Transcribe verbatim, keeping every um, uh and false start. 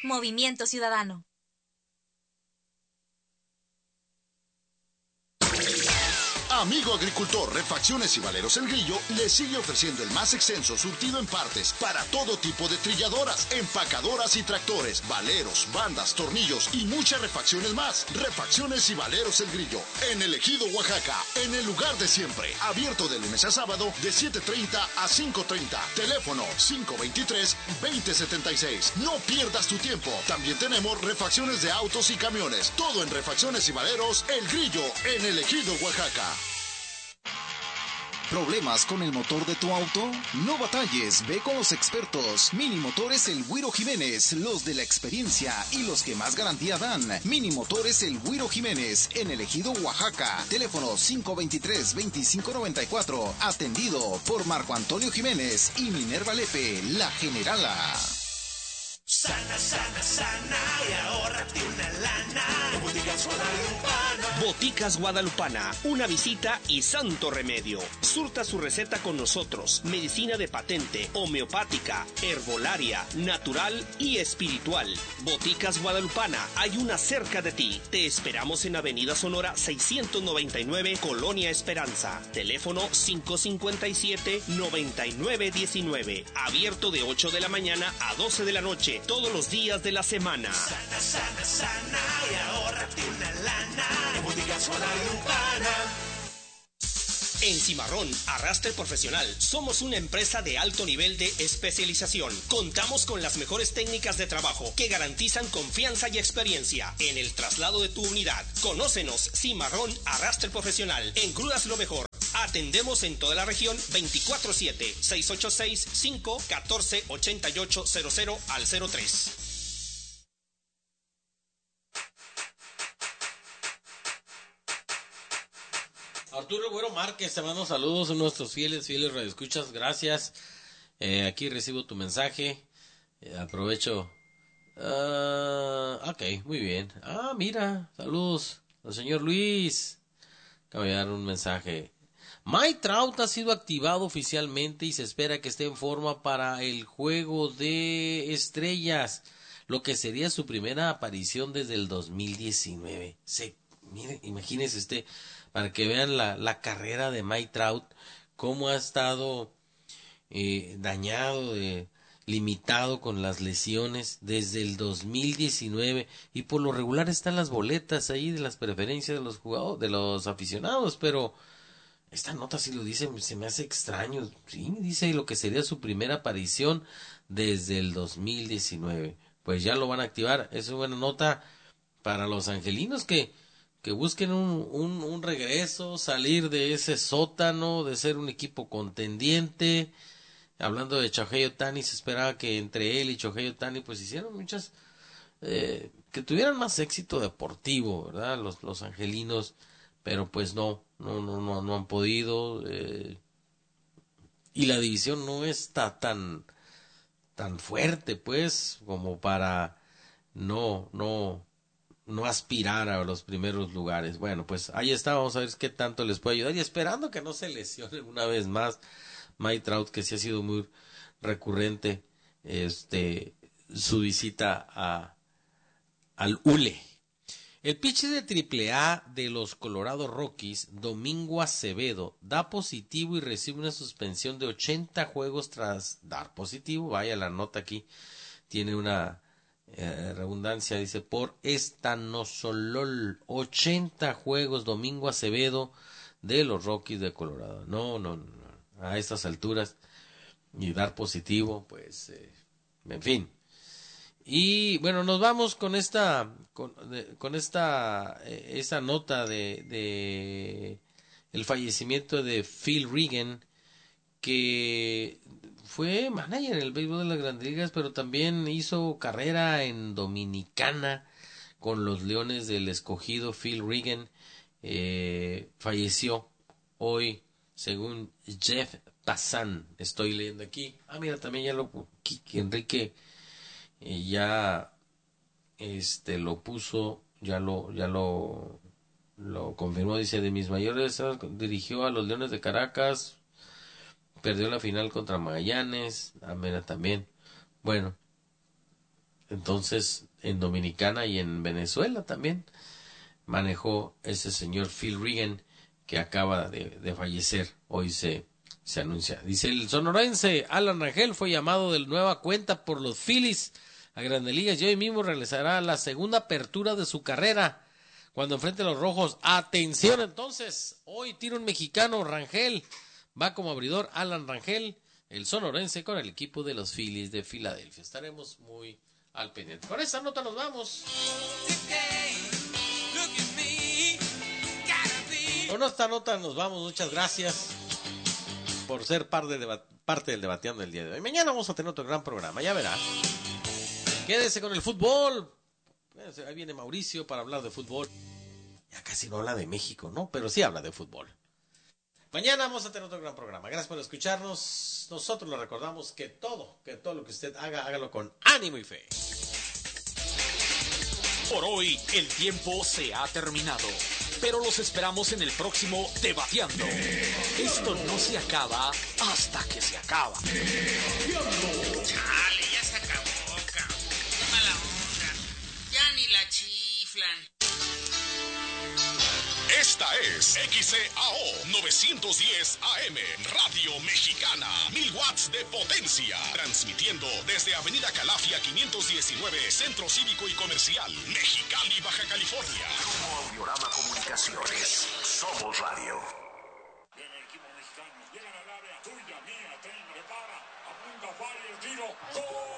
Movimiento Ciudadano. Amigo agricultor, Refacciones y Valeros El Grillo le sigue ofreciendo el más extenso surtido en partes para todo tipo de trilladoras, empacadoras y tractores, valeros, bandas, tornillos y muchas refacciones más. Refacciones y Valeros El Grillo, en el Ejido, Oaxaca, en el lugar de siempre. Abierto de lunes a sábado de siete treinta a cinco treinta. Teléfono cinco veintitrés, veinte setenta y seis. No pierdas tu tiempo. También tenemos refacciones de autos y camiones. Todo en Refacciones y Valeros El Grillo, en el Ejido, Oaxaca. ¿Problemas con el motor de tu auto? No batalles, ve con los expertos. Mini Motores El Güiro Jiménez, los de la experiencia y los que más garantía dan. Mini Motores El Güiro Jiménez, en el Ejido, Oaxaca. Teléfono cinco veintitrés, veinticinco noventa y cuatro. Atendido por Marco Antonio Jiménez y Minerva Lepe, la generala. Sana, sana, sana y ahórrate una lana en Boticas Guadalupana. Boticas Guadalupana, una visita y santo remedio. Surta su receta con nosotros. Medicina de patente, homeopática, herbolaria, natural y espiritual. Boticas Guadalupana, hay una cerca de ti. Te esperamos en Avenida Sonora seiscientos noventa y nueve, Colonia Esperanza. Teléfono cinco cincuenta y siete, noventa y nueve diecinueve. Abierto de ocho de la mañana a doce de la noche. Todos los días de la semana. Sana, sana, sana y ahórrate una lana en Boticas Guadalupana. En Cimarrón Arrastre Profesional somos una empresa de alto nivel de especialización. Contamos con las mejores técnicas de trabajo que garantizan confianza y experiencia en el traslado de tu unidad. Conócenos, Cimarrón Arrastre Profesional. En Crudas lo mejor. Atendemos en toda la región veinticuatro siete, seis ocho seis, cinco uno cuatro, ocho ocho cero cero al cero tres. Arturo Güero Márquez, te mando saludos a nuestros fieles, fieles radioescuchas, gracias. Eh, aquí recibo tu mensaje. Eh, aprovecho. Uh, ok, muy bien. Ah, mira, saludos al señor Luis. Acabo de dar un mensaje. Mike Trout ha sido activado oficialmente y se espera que esté en forma para el Juego de Estrellas, lo que sería su primera aparición desde el dos mil diecinueve. Se, mire, imagínese usted, para que vean la, la carrera de Mike Trout, cómo ha estado eh, dañado, eh, limitado con las lesiones desde el dos mil diecinueve, y por lo regular están las boletas ahí de las preferencias de los jugadores, de los aficionados, pero esta nota sí lo dice, se me hace extraño. Sí, dice lo que sería su primera aparición desde el dos mil diecinueve. Pues ya lo van a activar. Es una buena nota para los angelinos que, que busquen un, un, un regreso, salir de ese sótano, de ser un equipo contendiente. Hablando de Shohei Ohtani, se esperaba que entre él y Shohei Ohtani pues hicieron muchas, eh, que tuvieran más éxito deportivo, ¿verdad? Los, los angelinos, pero pues no. No, no, no, no han podido, eh, y la división no está tan, tan fuerte, pues, como para no, no, no aspirar a los primeros lugares. Bueno, pues ahí está, vamos a ver qué tanto les puede ayudar, y esperando que no se lesione una vez más Mike Trout, que sí ha sido muy recurrente, este, su visita a, al Hule. El pitcher de triple A de los Colorado Rockies, Domingo Acevedo, da positivo y recibe una suspensión de ochenta juegos tras dar positivo. Vaya, la nota aquí tiene una eh, redundancia, dice, por estanosol. ochenta juegos, Domingo Acevedo, de los Rockies de Colorado. No, no, no, a estas alturas, y dar positivo, pues, eh, en fin. Y bueno, nos vamos con esta con, de, con esta eh, esta nota de, de el fallecimiento de Phil Regan, que fue manager en el béisbol de las Grandes Ligas, pero también hizo carrera en Dominicana con los Leones del Escogido. Phil Regan eh, falleció hoy, según Jeff Passan. Estoy leyendo aquí. Ah, mira, también ya lo Enrique y ya este lo puso, ya lo ya lo lo confirmó. Dice, de mis mayores, dirigió a los Leones de Caracas, perdió la final contra Magallanes. Ah, mira, también, bueno, Entonces, en Dominicana y en Venezuela también manejó ese señor Phil Regan, que acaba de, de fallecer. Hoy se, se anuncia. Dice, el sonorense Alan Rangel fue llamado de nueva cuenta por los Phillies a Grandes Ligas y hoy mismo realizará la segunda apertura de su carrera cuando enfrente a los Rojos. Atención entonces, hoy tira un mexicano, Rangel, va como abridor Alan Rangel, el sonorense, con el equipo de los Phillies de Filadelfia. Estaremos muy al pendiente. Con esta nota nos vamos. Con esta nota nos vamos. Muchas gracias por ser parte, de, parte del Debateando el día de hoy. Mañana vamos a tener otro gran programa, ya verá. Quédese con el fútbol. Ahí viene Mauricio para hablar de fútbol. Ya casi no habla de México, ¿no? Pero sí habla de fútbol. Mañana vamos a tener otro gran programa. Gracias por escucharnos. Nosotros le recordamos que todo, que todo lo que usted haga, hágalo con ánimo y fe. Por hoy, el tiempo se ha terminado. Pero los esperamos en el próximo Debateando. Esto no se acaba hasta que se acaba. Chale, ya se acabó, cabrón. Qué mala onda. Ya ni la chiflan. Esta es X C A O novecientos diez A M, Radio Mexicana, mil watts de potencia, transmitiendo desde Avenida Calafia quinientos diecinueve, Centro Cívico y Comercial, Mexicali, Baja California. Grupo Audiorama Comunicaciones, somos radio. Viene el equipo mexicano, llega al área, tuya, mía, tren, prepara, apunta, falla, el tiro, ¡gol!